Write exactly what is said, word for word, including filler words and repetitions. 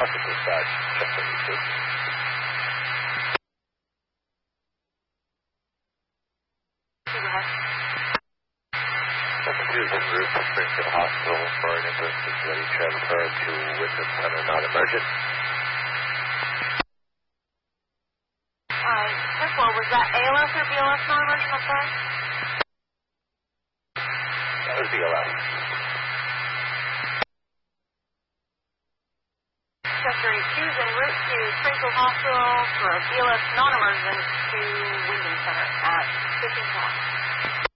Austin Dispatch, Chester two. Chester two is en route to Springfield Hospital for an emergency transfer to Witness Center, not emergent. Uh, first of all, was that A L S or B L S non-emergent, I'm sorry? That was B L S. Chester eight two is en route to Springfield Hospital for a B L S non-emergent to Wyndham Center at fifteen to one.